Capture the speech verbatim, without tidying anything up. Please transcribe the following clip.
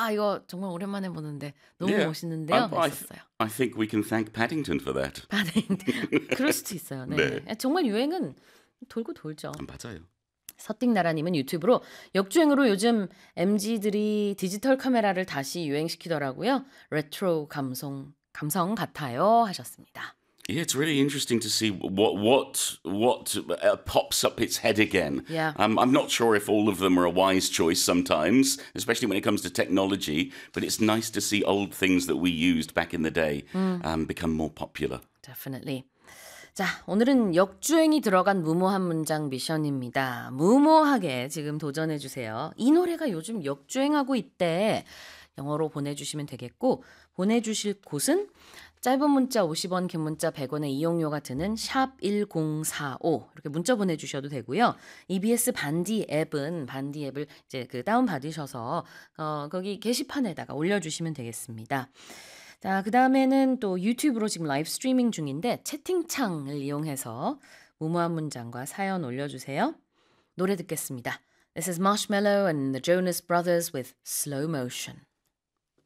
와, 이거 정말 오랜만에 보는데 너무 Yeah. 멋있는데요. I, I, th- 했었어요. I think we can thank Paddington for that. 반응. 그럴 수도 있어요. 네. 네. 정말 유행은 돌고 돌죠. 맞아요. 서띵나라님은 유튜브로 역주행으로 요즘 엠지들이 디지털 카메라를 다시 유행시키더라고요. 레트로 감성 감성 같아요 하셨습니다. Yeah, it's really interesting to see what what what uh, pops up its head again. Yeah. Um, I'm not sure if all of them are a wise choice sometimes, especially when it comes to technology. But it's nice to see old things that we used back in the day um, become more popular. Definitely. 자, 오늘은 역주행이 들어간 무모한 문장 미션입니다. 무모하게 지금 도전해 주세요. 이 노래가 요즘 역주행하고 있대. 영어로 보내주시면 되겠고 보내주실 곳은 짧은 문자 오십 원, 긴 문자 백 원의 이용료가 드는 샵 일공사오 이렇게 문자 보내주셔도 되고요. 이비에스 반디 앱은 반디 앱을 이제 그 다운 받으셔서 어, 거기 게시판에다가 올려주시면 되겠습니다. 자, 그 다음에는 또 유튜브로 지금 라이브 스트리밍 중인데 채팅창을 이용해서 무모한 문장과 사연 올려주세요. 노래 듣겠습니다. This is Marshmello and the Jonas Brothers with Slow Motion.